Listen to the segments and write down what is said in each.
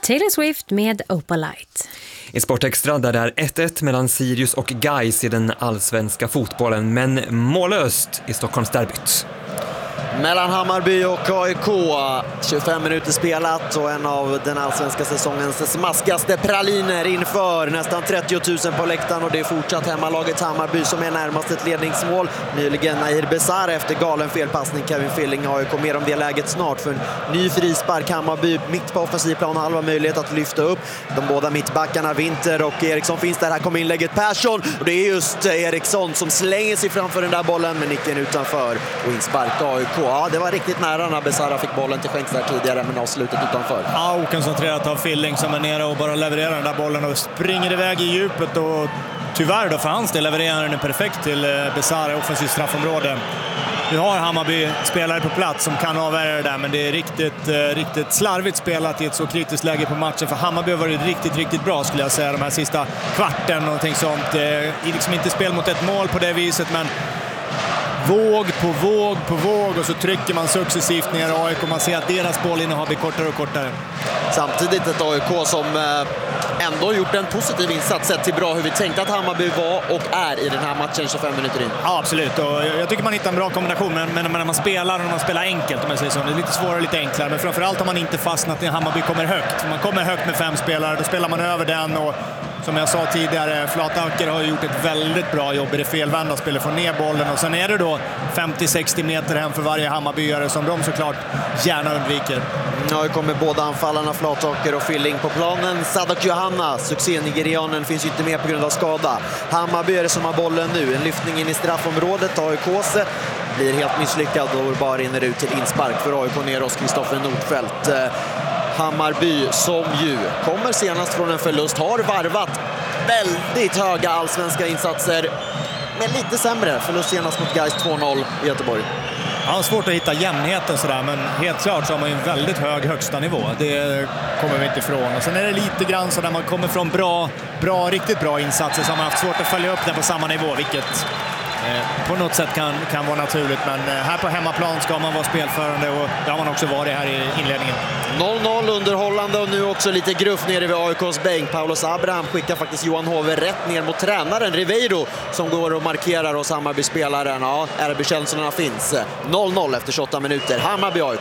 Taylor Swift med Opalite. I Sportextra där det är 1-1 mellan Sirius och Gais i den allsvenska fotbollen, men mållöst i Stockholmsderbyt. Mellan Hammarby och AIK, 25 minuter spelat och en av den allsvenska säsongens smaskigaste praliner inför nästan 30 000 på läktaren, och det är fortsatt hemmalagets Hammarby som är närmast ett ledningsmål. Nyligen Nahir Besara efter galen felpassning, Kevin Filling. AIK mer om det läget snart, för en ny frispark. Hammarby mitt på offensiv plan, halva möjlighet att lyfta upp. De båda mittbackarna Winter och Eriksson finns där. Här kommer inlägget Persson, och det är just Eriksson som slänger sig framför den där bollen, men nicken utanför och inspark AIK. Ja, det var riktigt nära när Besara fick bollen till skänks där tidigare, men avslutet utanför. Ja, okoncentrerat av Filling som är nere och bara levererar den där bollen och springer iväg i djupet, och tyvärr då för hans del levererar den perfekt till Besara i offensivt straffområde. Vi har Hammarby spelare på plats som kan avvärja det där, men det är riktigt slarvigt spelat i ett så kritiskt läge på matchen, för Hammarby har varit riktigt bra skulle jag säga de här sista kvarten, någonting sånt. Det är liksom inte spel mot ett mål på det viset, men våg på våg, och så trycker man successivt ner AIK. Man ser att deras bollinnehav blir kortare och kortare. Samtidigt ett AIK som ändå gjort en positiv insats sett till bra hur vi tänkte att Hammarby var och är i den här matchen 25 minuter in. Ja, absolut. Och jag tycker man hittar en bra kombination, men när man spelar enkelt, om jag säger så. Det är lite svårare, lite enklare, men framförallt har man inte fastnat när Hammarby kommer högt. För man kommer högt med 5 spelare, då spelar man över den, och som jag sa tidigare, Flataker har gjort ett väldigt bra jobb i det felvända spelet, få ner bollen, och sen är det då 50-60 meter hem för varje Hammarbyare som de såklart gärna undviker. Nu kommer båda anfallarna Flataker och Filling på planen. Sadak Johanna, succé-nigerianen, finns ju inte med på grund av skada. Hammarby är det som har bollen nu, en lyftning in i straffområdet. AIKs blir helt misslyckad och bara rinner ut till inspark för AIK ner hos Kristoffer Nordfeldt. Hammarby som ju kommer senast från en förlust, har varvat väldigt höga allsvenska insatser, men lite sämre. Förlust senast mot Gais 2-0 i Göteborg. Ja, svårt att hitta jämnheten sådär, men helt klart så har man ju en väldigt hög högsta nivå. Det kommer vi inte ifrån. Och sen är det lite grann så där man kommer från riktigt bra insatser, så har man haft svårt att följa upp den på samma nivå, vilket på något sätt kan vara naturligt, men här på hemmaplan ska man vara spelförande, och det har man också varit här i inledningen. 0-0 underhållande, och nu också lite gruff nere vid AIKs bänk. Paulos Abraham skickar faktiskt Johan Hove rätt ner mot tränaren Ribeiro som går och markerar hos Hammarby-spelaren. Ja, RB-känslorna finns. 0-0 efter 28 minuter. Hammarby-AIK.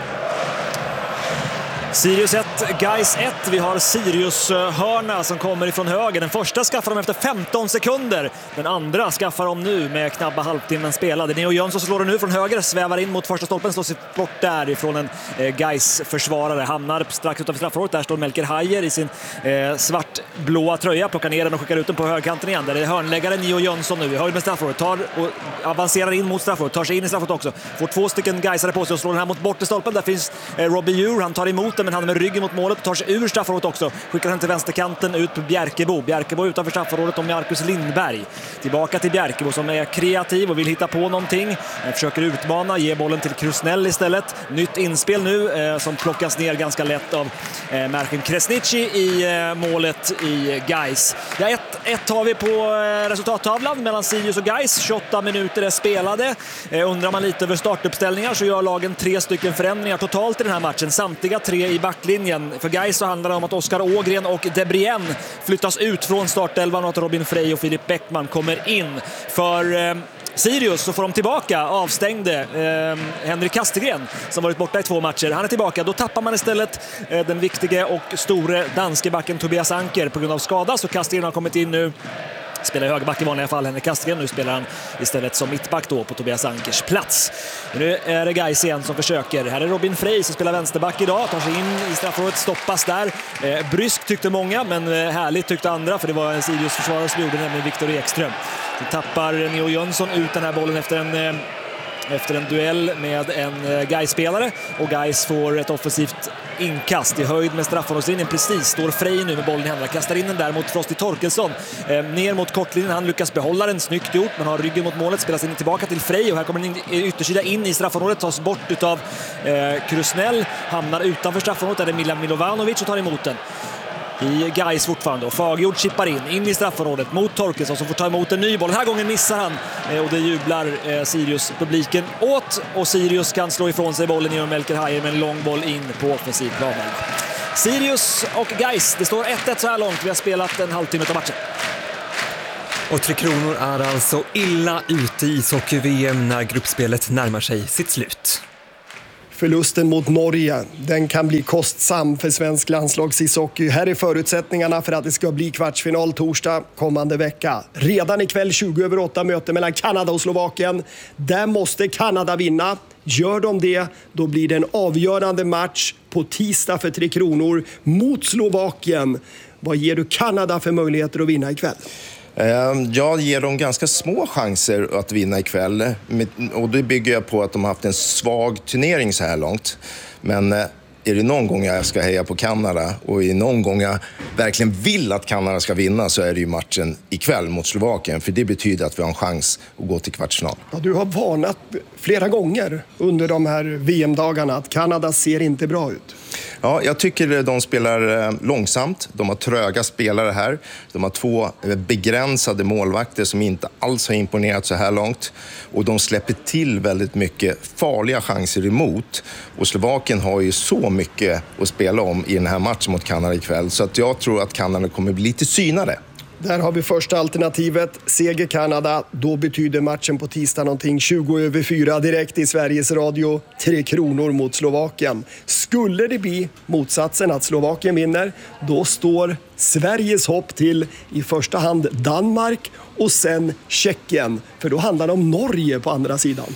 Sirius 1, Gais 1. Vi har Sirius hörna som kommer ifrån höger. Den första skaffar de efter 15 sekunder. Den andra skaffar de nu med knappa halvtimmen spelade. Neo Jönsson slår den nu från höger, svävar in mot första stolpen, slår sig bort därifrån en Gais-försvarare. Hamnar strax utanför straffområdet. Där står Melker Hajer i sin svartblåa tröja, plockar ner den och skickar ut den på högerkanten igen. Där är hörnläggaren Neo Jönsson nu. Höjd med straffområdet, tar och avancerar in mot straffområdet, tar sig in i straffområdet också. Får 2 stycken Gaisare på sig och slår den här mot bort i stolpen. Där finns Robbie Djur, han tar emot den, men han är med ryggen mot målet och tar sig ur straffområdet också. Skickar den till vänsterkanten ut på Bjärkebo utanför straffområdet och Marcus Lindberg. Tillbaka till Bjärkebo som är kreativ och vill hitta på någonting. Försöker utmana, ger bollen till Krusnell istället. Nytt inspel nu som plockas ner ganska lätt av Marcin Kresnici i målet i Gais. Ja, 1-1 har vi på resultattavlan mellan Sirius och Gais. 28 minuter är spelade. Undrar man lite över startuppställningar så gör lagen 3 stycken förändringar totalt i den här matchen. Samtliga 3 i backlinjen. För Gais så handlar det om att Oskar Ågren och Debrien flyttas ut från startelvan och att Robin Frey och Filip Bäckman kommer in. För Sirius så får de tillbaka avstängde Henrik Kastegren som varit borta i 2 matcher. Han är tillbaka. Då tappar man istället den viktiga och store danske backen Tobias Anker på grund av skada. Så Kastegren har kommit in nu. Spelar högerback i vanliga fall, Henrik Kastegren. Nu spelar han istället som mittback då på Tobias Ankers plats. Nu är det Gais igen som försöker. Här är Robin Frey som spelar vänsterback idag. Tar sig in i straffområdet, stoppas där. Bryskt tyckte många, men härligt tyckte andra. För det var en Sirius försvarare som gjorde det med Viktor Ekström. Så tappar Neo Jönsson ut den här bollen efter en duell med en Gais-spelare. Och Gais får ett offensivt inkast i höjd med straffområdeslinjen. Precis står Frey nu med bollen i händerna. Kastar in den där mot Frosty Torkelsson. Ner mot kortlinjen. Han lyckas behålla den. Snyggt gjort, men har ryggen mot målet. Spelas in tillbaka till Frey. Och här kommer den yttersida in i straffområdet. Tas bort utav Krusnell. Hamnar utanför straffområdet. Där är Milan Milovanovic och tar emot den. I Gais fortfarande. Och Fagjord chippar in i straffområdet mot Torkelsson som får ta emot en ny boll. Den här gången missar han och det jublar Sirius-publiken åt. Och Sirius kan slå ifrån sig bollen genom Melker Hajer med en lång boll in på offensivplanen. Sirius och Gais. Det står 1-1 så här långt. Vi har spelat en halvtimme av matchen. Och Tre Kronor är alltså illa ute i ishockey-VM när gruppspelet närmar sig sitt slut. Förlusten mot Norge, den kan bli kostsam för svensk landslagsishockey. Här är förutsättningarna för att det ska bli kvartsfinal torsdag kommande vecka. Redan ikväll 20:08 möte mellan Kanada och Slovakien. Där måste Kanada vinna. Gör de det, då blir det en avgörande match på tisdag för Tre Kronor mot Slovakien. Vad ger du Kanada för möjligheter att vinna ikväll? Jag ger dem ganska små chanser att vinna ikväll. Och det bygger jag på att de har haft en svag turnering så här långt. Men är det någon gång jag ska heja på Kanada och är någon gång jag verkligen vill att Kanada ska vinna, så är det ju matchen ikväll mot Slovakien. För det betyder att vi har en chans att gå till kvartsfinal. Ja, du har varnat flera gånger under de här VM-dagarna att Kanada ser inte bra ut. Ja, jag tycker de spelar långsamt. De har tröga spelare här. De har 2 begränsade målvakter som inte alls har imponerat så här långt. Och de släpper till väldigt mycket farliga chanser emot. Och Slovakien har ju så mycket att spela om i den här matchen mot Kanada ikväll. Så att jag tror att Kanada kommer bli lite synade. Där har vi första alternativet. Seger Kanada, då betyder matchen på tisdag någonting 20:04 direkt i Sveriges Radio. 3 Kronor mot Slovakien. Skulle det bli motsatsen att Slovakien vinner, då står Sveriges hopp till i första hand Danmark och sen Tjeckien. För då handlar det om Norge på andra sidan.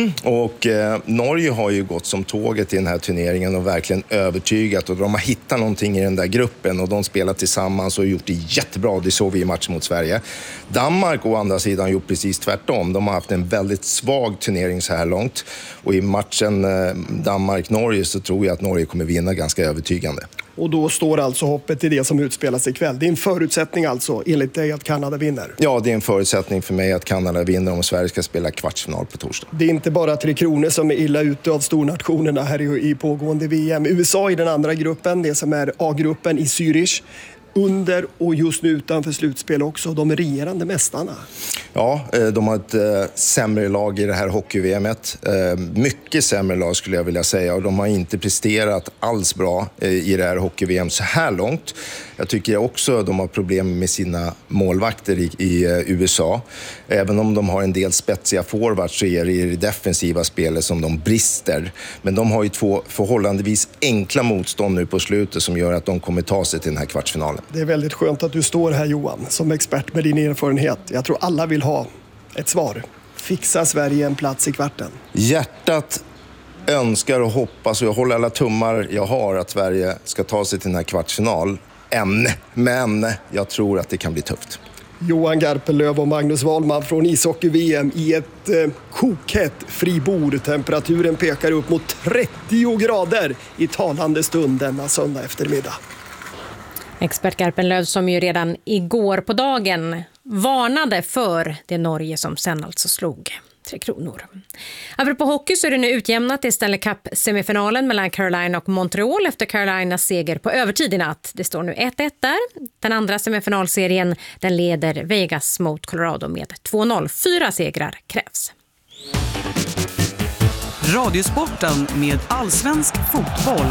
Och Norge har ju gått som tåget i den här turneringen och verkligen övertygat. Och de har hittat någonting i den där gruppen och de spelar tillsammans och gjort det jättebra. Det såg vi i matchen mot Sverige. Danmark å andra sidan har gjort precis tvärtom. De har haft en väldigt svag turnering så här långt. Och i matchen Danmark-Norge så tror jag att Norge kommer vinna ganska övertygande. Och då står alltså hoppet till det som utspelas ikväll. Det är en förutsättning alltså, enligt dig, att Kanada vinner. Ja, det är en förutsättning för mig att Kanada vinner om Sverige ska spela kvartsfinal på torsdag. Det är inte bara Tre Kronor som är illa ute av stornationerna här i pågående VM. USA i den andra gruppen, det som är A-gruppen i Zürich. Under och just nu utanför slutspel också, de regerande mästarna. Ja, de har ett sämre lag i det här hockey-VMet. Mycket sämre lag skulle jag vilja säga. Och de har inte presterat alls bra i det här hockey-VM så här långt. Jag tycker också att de har problem med sina målvakter i USA. Även om de har en del spetsiga forwards så är det i det defensiva spelet som de brister. Men de har ju 2 förhållandevis enkla motstånd nu på slutet som gör att de kommer ta sig till den här kvartsfinalen. Det är väldigt skönt att du står här, Johan, som expert med din erfarenhet. Jag tror alla vill ha ett svar. Fixar Sverige en plats i kvarten? Hjärtat önskar och hoppas och jag håller alla tummar jag har att Sverige ska ta sig till den här kvartsfinal. Men jag tror att det kan bli tufft. Johan Garpenlöv och Magnus Wahlman från ishockey-VM i ett kokhett fribord. Temperaturen pekar upp mot 30 grader i talande stund denna söndag eftermiddag. Expert Garpenlöv som ju redan igår på dagen varnade för det Norge som sen alltså slog Tre Kronor. Apropå hockey så är det nu utjämnat i Stanley Cup-semifinalen mellan Carolina och Montreal efter Carolinas seger på övertid i natt. Det står nu 1-1 där. Den andra semifinalserien den leder Vegas mot Colorado med 2-0. 4 segrar krävs. Radiosporten med allsvensk fotboll.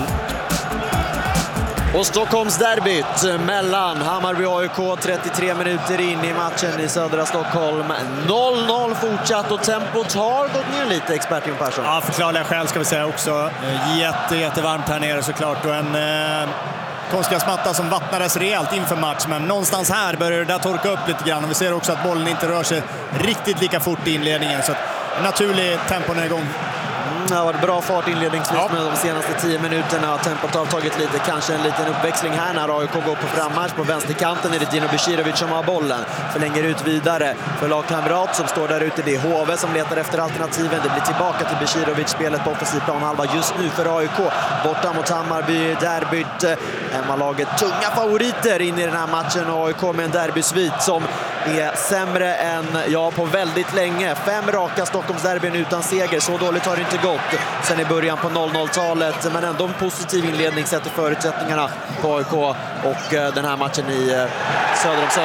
Och Stockholmsderbyt mellan Hammarby och AIK 33 minuter in i matchen i södra Stockholm. 0-0 fortsatt och tempot har gått ner lite, expert Jon Persson. Ja, förklarliga skäl ska vi säga också. Jättevarmt här nere såklart och en konstgräsmatta som vattnades rejält inför match. Men någonstans här börjar det där torka upp lite grann och vi ser också att bollen inte rör sig riktigt lika fort i inledningen. Så att naturlig tempo är igång. Det har varit bra fart inledningsvis med de senaste 10 minuterna. Tempot har tagit lite, kanske en liten uppväxling här när AIK går på frammarsch. På vänsterkanten är det Dino Besirovic som har bollen. Förlänger ut vidare för lagkamrat som står där ute. Det är HV som letar efter alternativen. Det blir tillbaka till Besirovic, spelet på offensiv planhalva just nu för AIK. Borta mot Hammarby, derbyt. Hemmalaget tunga favoriter in i den här matchen. AIK med en derbysvit som är sämre än på väldigt länge. 5 raka Stockholmsderbyn utan seger. Så dåligt har det inte gått sen i början på 00-talet. Men ändå en positiv inledning sett till förutsättningarna på AIK och den här matchen i söder om Söder.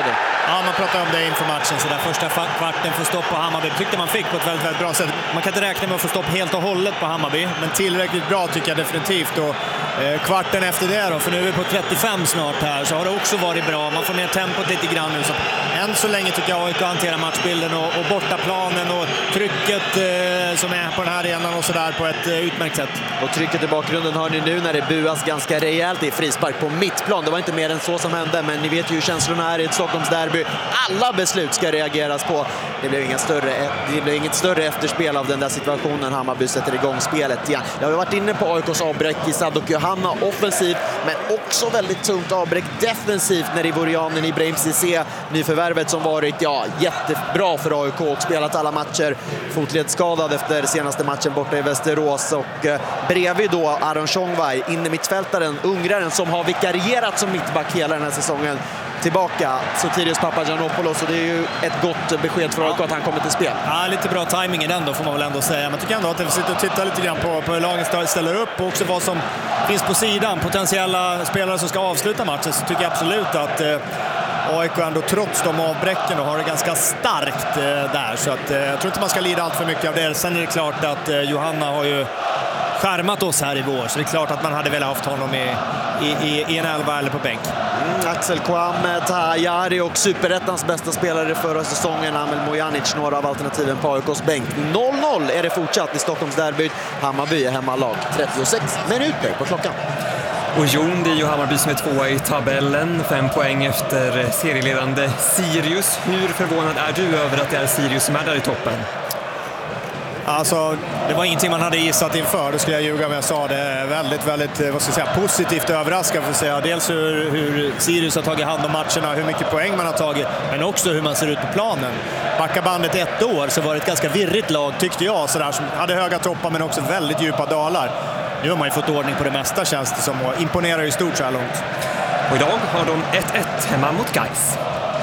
Ja, man pratar om det inför matchen. Så där första kvarten får stopp på Hammarby tyckte man fick på ett väldigt, väldigt bra sätt. Man kan inte räkna med att få stopp helt och hållet på Hammarby, men tillräckligt bra tycker jag definitivt. Och kvarten efter det då, för nu är vi på 35 snart här, så har det också varit bra. Man får ner tempot lite grann nu. Så än så länge tycker jag AIK hanterar matchbilden och bortaplanen och trycket som är på den här arenan och sådär på ett utmärkt sätt. Och trycket i bakgrunden hör ni nu när det buas ganska rejält i frispark på mittplan. Det var inte mer än så som hände, men ni vet ju hur känslorna är i ett Stockholmsderby. Alla beslut ska reageras på. Det blev inget större efterspel av den där situationen. Hammarby sätter igång spelet igen. Jag har varit inne på AIKs avbräck i Sadok Johanna offensivt, men också väldigt tungt avbräck defensivt när Ivorianen Ibrahim Cissé, nyförvärvet som varit jättebra för AIK och spelat alla matcher, fotledsskadad efter senaste matchen borta i Västerås, och bredvid då Aron Chongwai, inne mittfältaren, ungraren som har vikarierat som mittback hela den här säsongen, tillbaka Sotirios Papagiannopoulos, och det är ju ett gott besked för AIK att han kommer till spel. Ja, lite bra timing i den då får man väl ändå säga. Man tycker ändå att vi sitter och tittar lite grann på hur lagen ställer upp och också vad som finns på sidan. Potentiella spelare som ska avsluta matchen, så tycker jag absolut att AIK ändå trots de avbräcken och har det ganska starkt där. Så att, jag tror inte man ska lida allt för mycket av det. Sen är det klart att Johanna har ju skärmat oss här i vår, så det är klart att man hade velat haft honom i en elva eller på bänk. Axel Kwame, Tahayari och Superettans bästa spelare förra säsongen, Amel Mojanic, några av alternativen på AIKs bänk. 0-0 är det fortsatt i Stockholmsderbyt. Hammarby är hemmalag. 36 minuter på klockan. Och Jon, det är ju Hammarby som är tvåa i tabellen, 5 poäng efter serieledande Sirius. Hur förvånad är du över att det är Sirius som är där i toppen? Alltså, det var ingenting man hade gissat inför, då skulle jag ljuga om jag sa det. Väldigt, väldigt, vad ska jag säga, positivt överraskad för att säga. Dels hur Sirius har tagit hand om matcherna, hur mycket poäng man har tagit, men också hur man ser ut på planen. Backa bandet ett år så var det ett ganska virrigt lag, tyckte jag, sådär, som hade höga toppar men också väldigt djupa dalar. Nu har man ju fått ordning på det mesta, känns det som, och imponerar ju stort så här långt. Och idag har de 1-1 hemma mot Gais.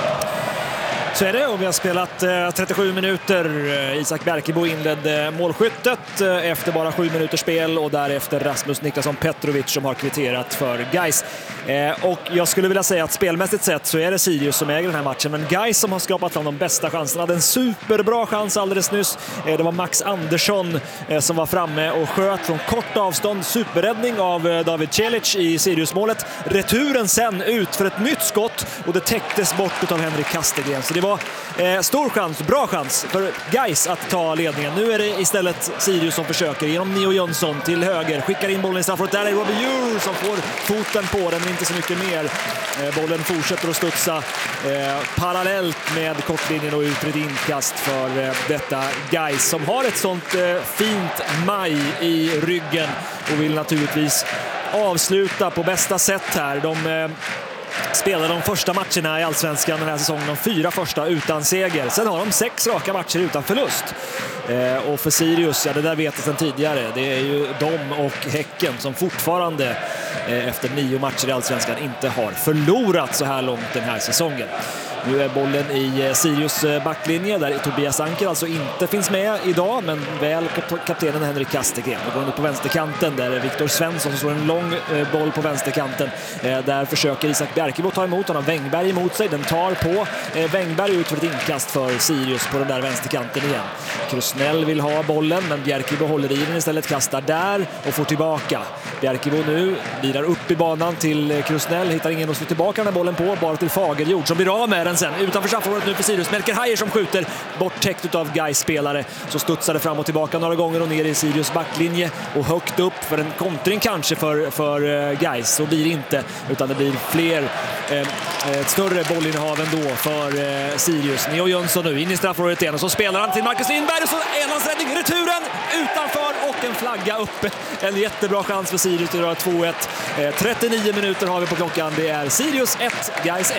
Så är det, och vi har spelat 37 minuter. Isak Bjerkebo inledde målskyttet efter bara 7 minuters spel, och därefter Rasmus Niklasson Petrovic som har kvitterat för Gais. Och jag skulle vilja säga att spelmässigt sett så är det Sirius som äger den här matchen, men Gais som har skapat fram de bästa chanserna. Den superbra chans alldeles nyss. Det var Max Andersson som var framme och sköt från kort avstånd. Superräddning av David Celic i Sirius-målet. Returen sen ut för ett nytt skott, och det täcktes bort av Henrik Kastegren. Så det var stor chans, bra chans för Gais att ta ledningen. Nu är det istället Sirius som försöker genom Neo Jönsson till höger. Skickar in bollen i straffområdet. Där är Robbie Djur som får foten på den, men inte så mycket mer. Bollen fortsätter att studsa parallellt med kortlinjen och ut ett inkast för detta Gais som har ett sånt fint maj i ryggen och vill naturligtvis avsluta på bästa sätt här. De spelade de första matcherna i Allsvenskan den här säsongen, de 4 första utan seger. Sen har de 6 raka matcher utan förlust. Och för Sirius, ja, det där vet jag sedan tidigare. Det är ju de och Häcken som fortfarande efter 9 matcher i Allsvenskan inte har förlorat så här långt den här säsongen. Nu är bollen i Sirius backlinje där Tobias Anker alltså inte finns med idag, men väl kaptenen Henrik Kastegren. Och går upp på vänsterkanten där är Viktor Svensson som slår en lång boll på vänsterkanten. Där försöker Isak Bjerkebo ta emot, han har Wängberg emot sig, den tar på Wängberg ut för ett inkast för Sirius på den där vänsterkanten igen. Krusnell vill ha bollen, men Bjerkebo håller i den istället, kastar där och får tillbaka. Bjerkebo nu lirar upp i banan till Krusnell, hittar ingen att slå tillbaka den här bollen på, bara till Fagerjord som blir av med den sen. Utanför straffområdet nu för Sirius. Melker Hajer som skjuter bort täckt av Gais-spelare. Så studsar det fram och tillbaka några gånger och ner i Sirius backlinje och högt upp för en kontring kanske för Gais. Så blir det inte, utan det blir fler ett större bollinnehav ändå för Sirius. Neo Jönsson nu in i straffområdet igen och så spelar han till Marcus Lindberg och så är hans räddning, returen utanför och en flagga uppe. En jättebra chans för Sirius att göra 2-1. 39 minuter har vi på klockan. Det är Sirius 1, Gais 1.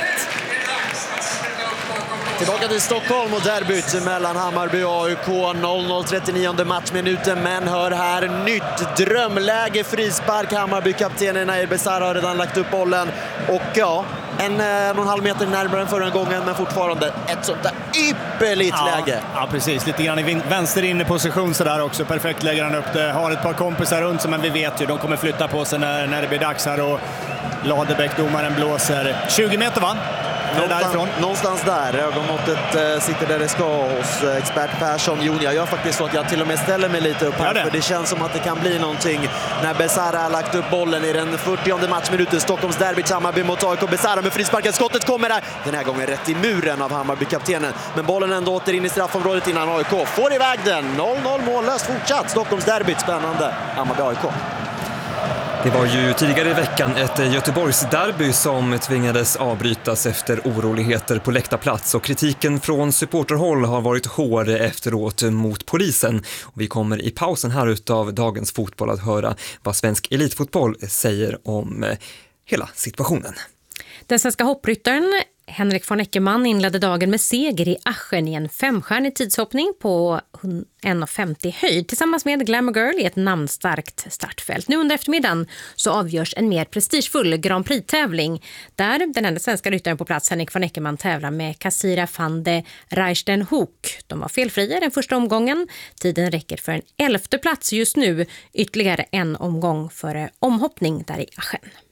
Tillbaka till Stockholm och derbyt mellan Hammarby och AIK. 0-0, 39:e matchminuten, men hör här, nytt drömläge, frispark. Hammarby-kaptenen Nair Besara har redan lagt upp bollen och ja, en och en halv meter närmare än förra gången, men fortfarande ett sånt där ypperligt läge. Ja, precis. Lite grann i vänster inne position så där också. Perfekt lägger han upp det. Har ett par kompisar runt sig, men vi vet ju, de kommer flytta på sig när det blir dags här och Ladebäck, domaren, blåser 20 meter va? Är det därifrån? Någonstans där. Ögonmåttet sitter där det ska hos expert Persson. Jon, jag gör faktiskt så att jag till och med ställer mig lite upp här. För det känns som att det kan bli någonting när Besara har lagt upp bollen i den 40:e matchminuten. Stockholms derby, Hammarby mot AIK. Besara med frisparken. Skottet kommer där. Den här gången rätt i muren av Hammarby-kaptenen. Men bollen ändå åter in i straffområdet innan AIK får iväg den. 0-0 mållöst fortsatt. Stockholms derby, spännande. Hammarby-AIK. Det var ju tidigare i veckan ett Göteborgsderby som tvingades avbrytas efter oroligheter på läktarplats, och kritiken från supporterhåll har varit hård efteråt mot polisen. Och vi kommer i pausen här utav Dagens Fotboll att höra vad svensk elitfotboll säger om hela situationen. Den svenska hoppryttaren Henrik von Eckermann inledde dagen med seger i Aschen i en 5-stjärnig tidshoppning på 1,50 höjd tillsammans med Glamour Girl i ett namnstarkt startfält. Nu under eftermiddagen så avgörs en mer prestigefull Grand Prix-tävling där den enda svenska ryttaren på plats, Henrik von Eckermann, tävlar med Kassira van de Rijstenhoek. De var felfria den första omgången. Tiden räcker för en 11:e plats just nu, ytterligare en omgång för omhoppning där i Aschen.